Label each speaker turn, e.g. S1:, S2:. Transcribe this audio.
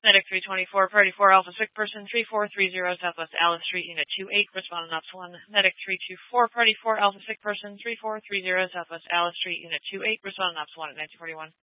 S1: Medic 324, Party 4, Alpha Sick Person 3430, Southwest Alice Street, Unit 28, responding Ops 1. Medic 324, Party 4, Alpha Sick Person 3430, Southwest Alice Street, Unit 28, responding Ops 1 at 1941.